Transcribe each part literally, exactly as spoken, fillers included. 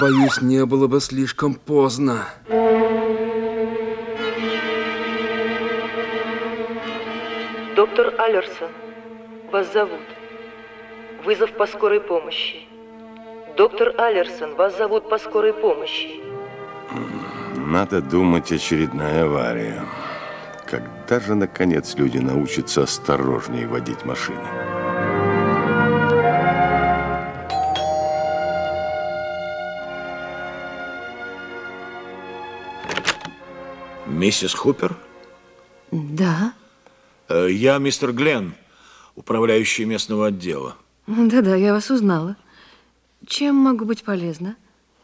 Боюсь, не было бы слишком поздно. Доктор Аллерсон, вас зовут. Вызов по скорой помощи. Доктор Аллерсон, вас зовут по скорой помощи. Надо думать, очередная авария. Когда же, наконец, люди научатся осторожнее водить машины? Миссис Хупер? Да. Я мистер Гленн, управляющий местного отдела. Да-да, я вас узнала. Чем могу быть полезна?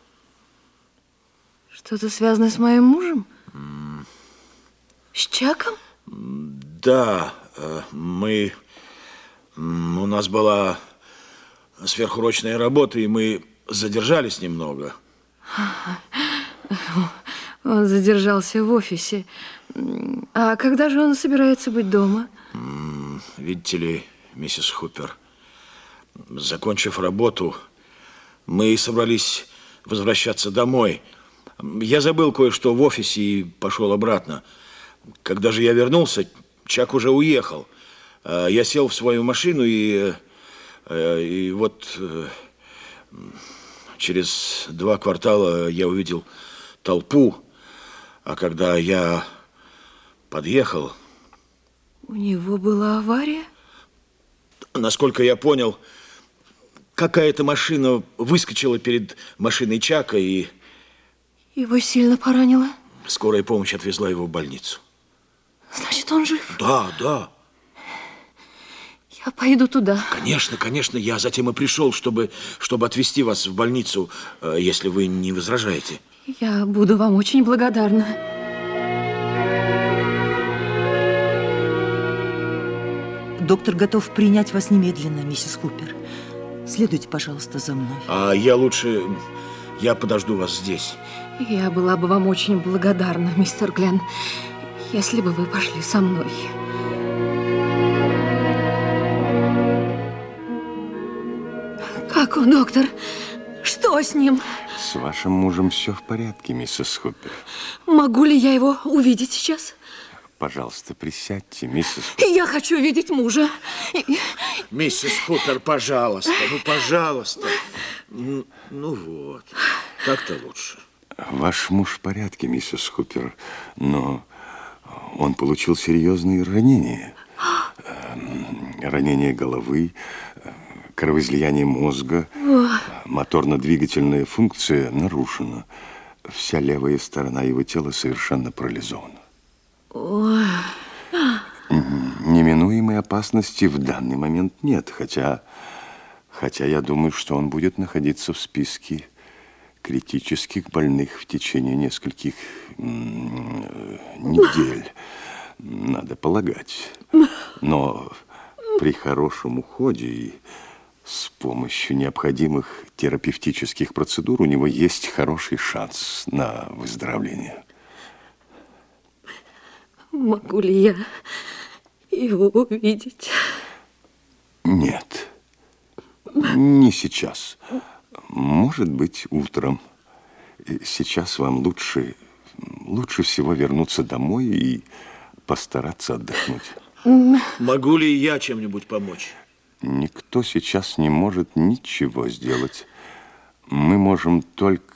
Что-то связано с моим мужем? Mm. С Чаком? Да, мы... У нас была сверхурочная работа, и мы задержались немного. Он задержался в офисе. А когда же он собирается быть дома? Видите ли, миссис Хупер, закончив работу, мы собрались возвращаться домой. Я забыл кое-что в офисе и пошел обратно. Когда же я вернулся, Чак уже уехал. Я сел в свою машину и, и вот через два квартала я увидел толпу. А когда я подъехал... У него была авария? Насколько я понял, какая-то машина выскочила перед машиной Чака и... Его сильно поранило? Скорая помощь отвезла его в больницу. Значит, он жив? Да, да. Я пойду туда. Конечно, конечно, я затем и пришел, чтобы, чтобы отвезти вас в больницу, если вы не возражаете. Я буду вам очень благодарна. Доктор готов принять вас немедленно, миссис Хупер. Следуйте, пожалуйста, за мной. А я лучше... Я подожду вас здесь. Я была бы вам очень благодарна, мистер Гленн, если бы вы пошли со мной. Как он, доктор? Что с ним? С вашим мужем все в порядке, миссис Хупер. Могу ли я его увидеть сейчас? Пожалуйста, присядьте, миссис Хупер. Я хочу видеть мужа. Миссис Хупер, пожалуйста, ну, пожалуйста. Ну, ну вот, так-то лучше. Ваш муж в порядке, миссис Хупер, но он получил серьезные ранения. Ранение головы, кровоизлияние мозга, моторно-двигательная функция нарушена. Вся левая сторона его тела совершенно парализована. Ой. Неминуемой опасности в данный момент нет, хотя, хотя я думаю, что он будет находиться в списке критических больных в течение нескольких недель, надо полагать. Но при хорошем уходе и с помощью необходимых терапевтических процедур у него есть хороший шанс на выздоровление. Могу ли я его увидеть? Нет, не сейчас. Может быть, утром. Сейчас вам лучше, лучше всего вернуться домой и постараться отдохнуть. Могу ли я чем-нибудь помочь? Никто сейчас не может ничего сделать. Мы можем только